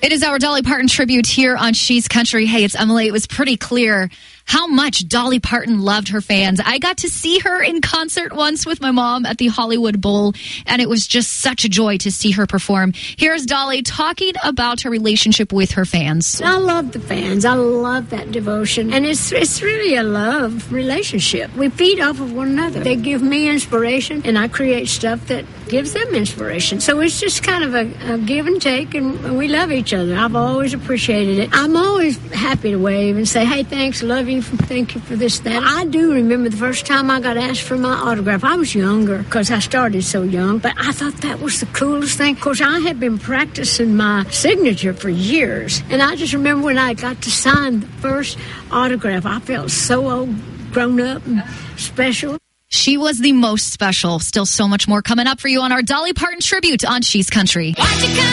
It is our Dolly Parton tribute here on She's Country. Hey, it's Emily. It was pretty clear how much Dolly Parton loved her fans. I got to see her in concert once with my mom at the Hollywood Bowl, and it was just such a joy to see her perform. Here's Dolly talking about her relationship with her fans. I love the fans. I love that devotion, and it's really a love relationship. We feed off of one another. They give me inspiration, and I create stuff that gives them inspiration. So it's just kind of a give and take, and we love each other. I've always appreciated it. I'm always happy to wave and say, hey, thanks, love you, thank you for this, that. I do remember the first time I got asked for my autograph. I was younger because I started so young, but I thought that was the coolest thing. Of course, I had been practicing my signature for years, and I just remember when I got to sign the first autograph, I felt so old, grown up and special. She was the most special. Still so much more coming up for you on our Dolly Parton tribute on She's Country.